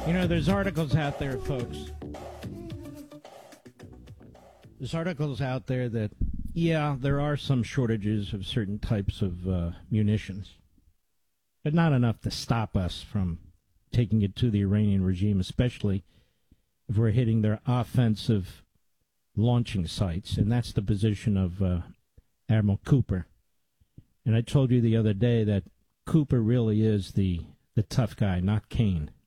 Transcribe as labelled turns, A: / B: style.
A: You know, there's articles out there, folks. There's articles out there that, yeah, there are some shortages of certain types of munitions, but not enough to stop us from taking it to the Iranian regime, especially if we're hitting their offensive launching sites. And that's the position of Admiral Cooper. And I told you the other day that Cooper really is the tough guy, not Kane.